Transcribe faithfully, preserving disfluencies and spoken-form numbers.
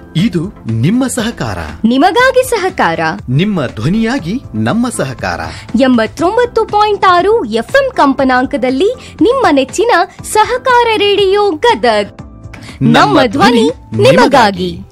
ಇದು ನಿಮ್ಮ ಸಹಕಾರ ನಿಮಗಾಗಿ ಸಹಕಾರ ನಿಮ್ಮ ಧ್ವನಿಯಾಗಿ ನಮ್ಮ ಸಹಕಾರ ಎಂಬತ್ತೊಂಬತ್ತು ಪಾಯಿಂಟ್ ಆರು ಎಫ್ಎಂ ಕಂಪನಾಂಕದಲ್ಲಿ ನಿಮ್ಮ ನೆಚ್ಚಿನ ಸಹಕಾರ ರೇಡಿಯೋ ಗದಗ್ ನಮ್ಮ ಧ್ವನಿ ನಿಮಗಾಗಿ.